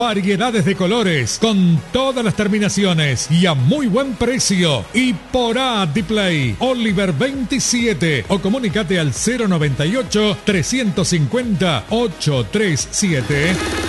Variedades de colores, con todas las terminaciones y a muy buen precio. Y por Display, Oliver 27 o comunicate al 098 350 837.